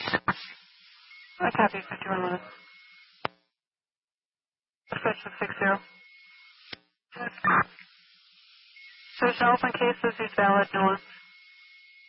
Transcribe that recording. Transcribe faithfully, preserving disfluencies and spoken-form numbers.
I copy fifty-one minutes. Switch to six zero. So there's no open cases, he's valid, no one.